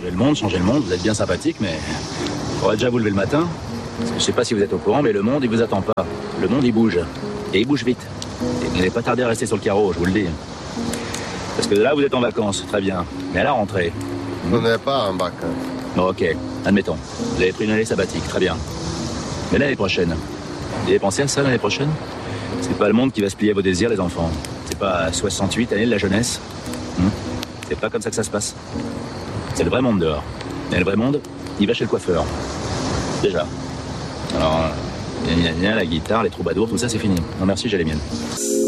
Changer le monde, vous êtes bien sympathique, mais faudrait déjà vous lever le matin. Parce que je sais pas si vous êtes au courant, mais le monde, il vous attend pas. Le monde, il bouge. Et il bouge vite. Et vous n'allez pas tarder à rester sur le carreau, je vous le dis. Parce que là, vous êtes en vacances, très bien. Mais à la rentrée... On n'est pas en vacances. Bon, ok, admettons. Vous avez pris une année sabbatique, très bien. Mais l'année prochaine, vous avez pensé à ça l'année prochaine? C'est pas le monde qui va se plier à vos désirs, les enfants. C'est pas 68 années de la jeunesse. C'est pas comme ça que ça se passe. C'est le vrai monde dehors. Et le vrai monde, il va chez le coiffeur. Déjà. Alors, la guitare, les troubadours, tout ça, c'est fini. Non merci, j'ai les miennes.